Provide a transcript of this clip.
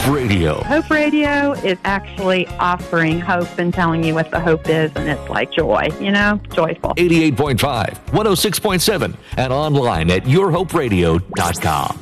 Radio. Hope Radio is actually offering hope and telling you what the hope is, and it's like joy, joyful. 88.5, 106.7, and online at yourhoperadio.com.